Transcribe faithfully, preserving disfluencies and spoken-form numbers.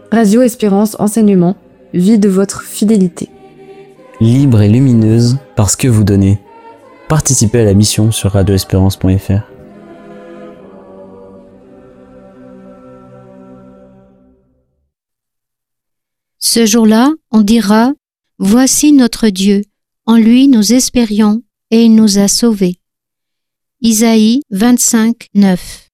Radio Espérance Enseignement, vie de votre fidélité. Libre et lumineuse parce que vous donnez. Participez à la mission sur radio espérance point f r. Ce jour-là, on dira « Voici notre Dieu, en lui nous espérions et il nous a sauvés ». Isaïe vingt-cinq, neuf.